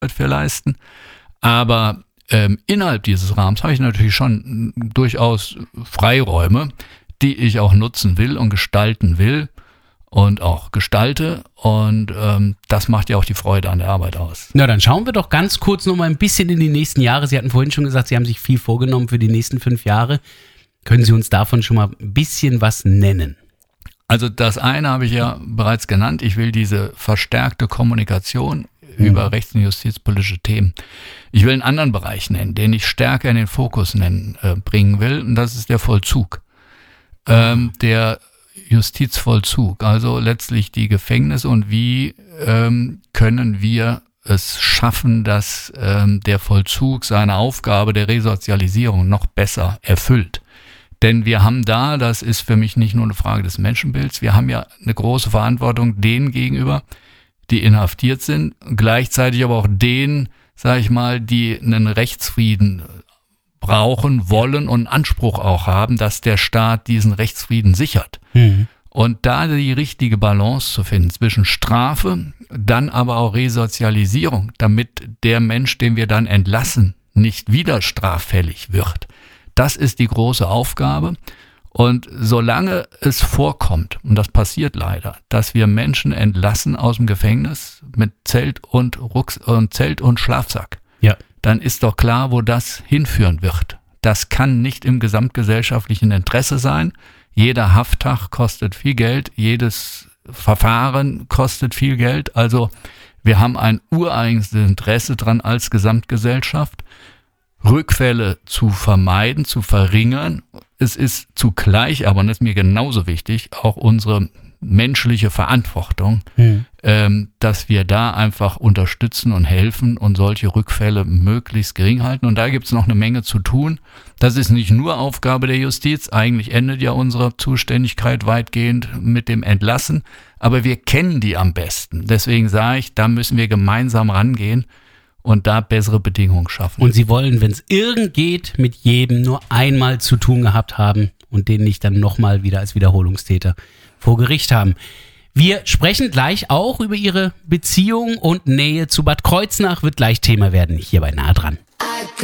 für leisten. Aber innerhalb dieses Rahmens habe ich natürlich schon durchaus Freiräume, die ich auch nutzen will und gestalten will und auch gestalte. Und das macht ja auch die Freude an der Arbeit aus. Na, dann schauen wir doch ganz kurz noch mal ein bisschen in die nächsten Jahre. Sie hatten vorhin schon gesagt, Sie haben sich viel vorgenommen für die nächsten 5 Jahre. Können Sie uns davon schon mal ein bisschen was nennen? Also das eine habe ich ja bereits genannt. Ich will diese verstärkte Kommunikation über rechts- und justizpolitische Themen. Ich will einen anderen Bereich nennen, den ich stärker in den Fokus bringen will. Und das ist der Vollzug. Der Justizvollzug, also letztlich die Gefängnisse und wie können wir es schaffen, dass der Vollzug seine Aufgabe der Resozialisierung noch besser erfüllt. Denn wir haben da, das ist für mich nicht nur eine Frage des Menschenbilds, wir haben ja eine große Verantwortung denen gegenüber, die inhaftiert sind, gleichzeitig aber auch denen, sage ich mal, die einen Rechtsfrieden brauchen, wollen und Anspruch auch haben, dass der Staat diesen Rechtsfrieden sichert. Mhm. Und da die richtige Balance zu finden zwischen Strafe, dann aber auch Resozialisierung, damit der Mensch, den wir dann entlassen, nicht wieder straffällig wird. Das ist die große Aufgabe. Und solange es vorkommt, und das passiert leider, dass wir Menschen entlassen aus dem Gefängnis mit Zelt und Schlafsack, ja, dann ist doch klar, wo das hinführen wird. Das kann nicht im gesamtgesellschaftlichen Interesse sein. Jeder Hafttag kostet viel Geld, jedes Verfahren kostet viel Geld. Also wir haben ein ureigenes Interesse dran als Gesamtgesellschaft, Rückfälle zu vermeiden, zu verringern. Es ist zugleich, aber das ist mir genauso wichtig, auch unsere menschliche Verantwortung, dass wir da einfach unterstützen und helfen und solche Rückfälle möglichst gering halten. Und da gibt es noch eine Menge zu tun. Das ist nicht nur Aufgabe der Justiz. Eigentlich endet ja unsere Zuständigkeit weitgehend mit dem Entlassen. Aber wir kennen die am besten. Deswegen sage ich, da müssen wir gemeinsam rangehen und da bessere Bedingungen schaffen. Und Sie wollen, wenn es irgend geht, mit jedem nur einmal zu tun gehabt haben und den nicht dann nochmal wieder als Wiederholungstäter vor Gericht haben. Wir sprechen gleich auch über Ihre Beziehung und Nähe zu Bad Kreuznach, wird gleich Thema werden, hier bei Nah dran.